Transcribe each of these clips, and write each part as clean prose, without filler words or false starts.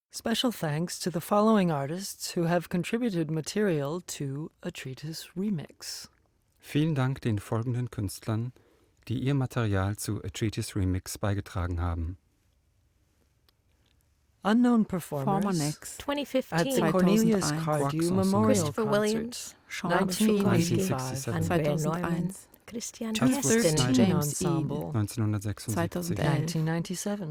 Special thanks to the following artists who have contributed material to A Treatise Remix. Vielen Dank den folgenden Künstlern, die ihr Material zu A Treatise Remix beigetragen haben. Unknown performers Next. at the 2015, Cornelius 2001. Cardew Quarks Memorial Christopher Concert, Williams, 1985, 1967. Andrea Neumann, 2001. Christian 213 Kesten, James Ensemble, 1976. 2011. 1997,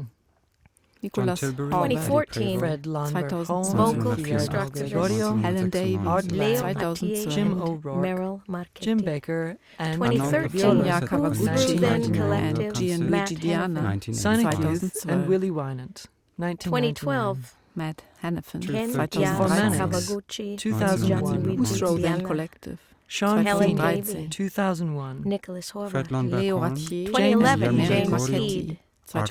Nicolas John Tilbury, Hauber. 2014. Fred Lambert 2000. Holmes, Vocal Pierre constructors. Gregorio, Helen Davis, Art Leo Lang, Mathieu, 2012. Jim O'Rourke, Meryl Marchetti, Jim Baker, and 2013, Kenya Who's Kawaguchi Then and Collective, Gianluigi Matt Diana. Hannafin. Sonic 1985. Youth 2012. and Willie Wynant, 1999. 2012, Matt Hannafin, Ken 2013. Yas 2013. Kawaguchi, 2001. Gianluigi Rodan Diana, Collective, Sean Helen Feeney, Davey. 2001. Nicholas Horvath, Fred Lambert Leo Holm, Ratier, 2011, James James Gregorio, Heed,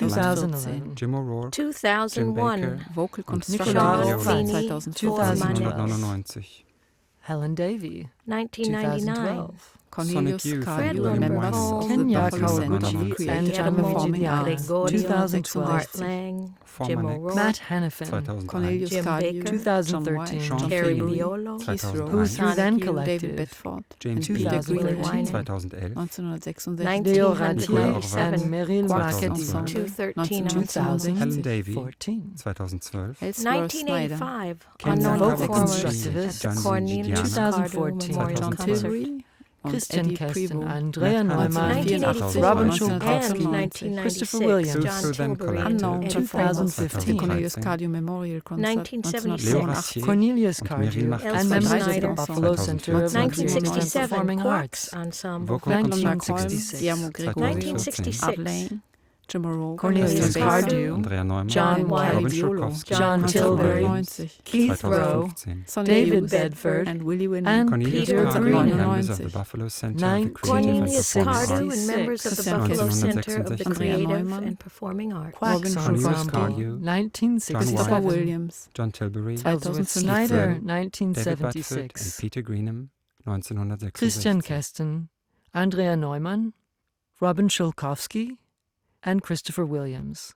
2014. Jim O'Rourke, 2001, Jim Baker, Vocal Construction, Nicolas Feeney, 2014. 1999. Helen Davey, 1999, 2012. Cornelius Sonic Youth, Fred Cardew, Lambert members Holmes, of the Kenya Buffalo Center Kawaguchi, created and a Gianluigi performing Diana, arts. Gregorio, 2012. Art Lang, Former Jim Next, O'Rourke, Matt Hannafin, 2001. Cornelius Jim Cardew, Baker, John 2013. White, Sean John Terry Feeney, Biolo, Keith 2001. Rowe, Who Through Sonic Then Youth, David Collective, Bedford, James and Peter Peter, Willie Greenaway, Wynant, 2011. 1966. Leo Ratier 1997, and Meryl Quarks Marchetti, Ensemble, 213 2000. Helen Davey, 2014. 2012. Ellsworth Snyder, 1985, Ken unknown Vocal performers Constructivist, at the Gianluigi Cornelius Diana, Cardew 2014. Memorial John Concert. Tilbury und Christian Eddie Kesten, Prevost. Andrea Matt Neumann, Hannafin, 1984 Robin and Schulkowski, 1990. Christopher 1996, Williams, John Through Them Tilbury, Collective, Unknown Eddie Performers Prevost, at the 2015. Cornelius Cardew Memorial Concert 1976. Leo 1988. Ratier Cornelius und Cardew, Meryl Elsa and members of the Schneider, Buffalo Center of Music and 1967, Performing Quarks Arts, Ensemble, Vocal Nicolas Holmes, 1966. Guillermo Gregory, 1966, Art Lane, Jim O'Rourke, Cornelius Christian Cardew, Cardew, Andrea Neumann, John White, Robin Biolo, Schulkowski, John Tilbury, 1990. Keith Rowe, 2015. Sonny David Davis Bedford, and Willie Wynant. and Cornelius Peter Cardew, Greenaway. members of the 99. Buffalo Center for Creative and Cornelius Performing Cardew Arts. and members of the Christian Buffalo Kesten, Center of the 1966. Creative Andrea Neumann, and Performing Arts. Quarks Robin Cornelius Ensemble, Cardew, John White, Christopher 1967. Williams, John Tilbury, Ellsworth 2015. Snyder, David Bedford and 1976. Peter Greenham, 1966. Christian Kesten, Andrea Neumann, Robin Schulkowski, and Christopher Williams,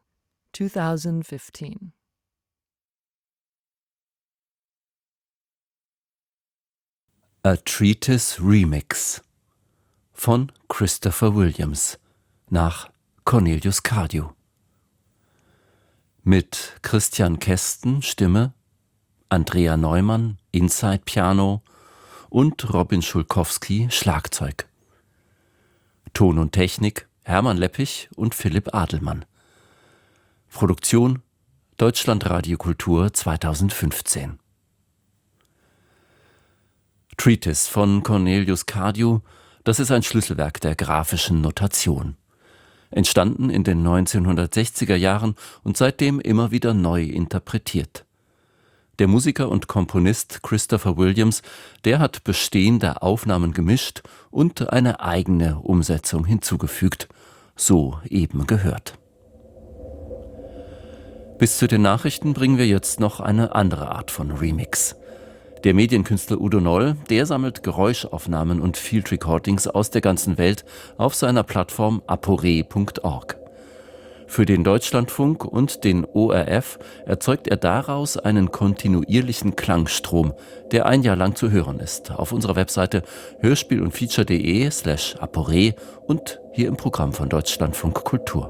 2015. A Treatise Remix von Christopher Williams nach Cornelius Cardew. Mit Christian Kesten Stimme, Andrea Neumann Inside Piano und Robin Schulkowski Schlagzeug. Ton und Technik Hermann Leppich und Philipp Adelmann. Produktion Deutschlandradio Kultur 2015. Treatise von Cornelius Cardew, das ist ein Schlüsselwerk der graphischen Notation. Entstanden in den 1960er Jahren und seitdem immer wieder neu interpretiert. Der Musiker und Komponist Christopher Williams, der hat bestehende Aufnahmen gemischt und eine eigene Umsetzung hinzugefügt, so eben gehört. Bis zu den Nachrichten bringen wir jetzt noch eine andere Art von Remix. Der Medienkünstler Udo Noll, der sammelt Geräuschaufnahmen und Field Recordings aus der ganzen Welt auf seiner Plattform apore.org. Für den Deutschlandfunk und den ORF erzeugt er daraus einen kontinuierlichen Klangstrom, der ein Jahr lang zu hören ist. Auf unserer Webseite hörspiel- und feature.de/apore und hier im Programm von Deutschlandfunk Kultur.